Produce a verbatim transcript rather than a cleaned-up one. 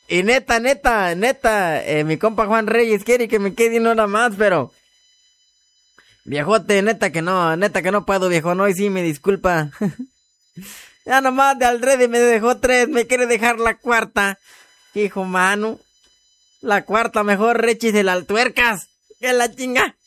Y neta, neta, neta, eh, mi compa Juan Reyes quiere que me quede una hora más, pero... Viejote, neta que no, neta que no puedo, viejo, no, y sí, me disculpa. Ya nomás de Alrede me dejó tres, me quiere dejar la cuarta. Hijo mano, la cuarta mejor rechis de las tuercas, que la chinga.